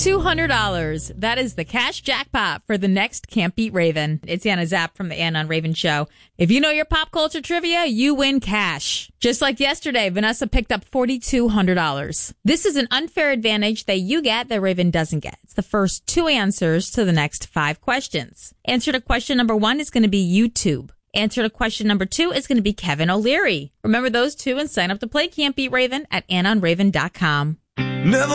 $4,200. That is the cash jackpot for the next Can't Beat Raven. It's Anna Zapp from the Anna on Raven Show. If you know your pop culture trivia, you win cash. Just like yesterday, Vanessa picked up $4,200. This is an unfair advantage that you get that Raven doesn't get. It's the first 2 answers to the next 5 questions. Answer to question number 1 is going to be YouTube. Answer to question number 2 is going to be Kevin O'Leary. Remember those 2 and sign up to play Can't Beat Raven at AnnaOnRaven.com. Never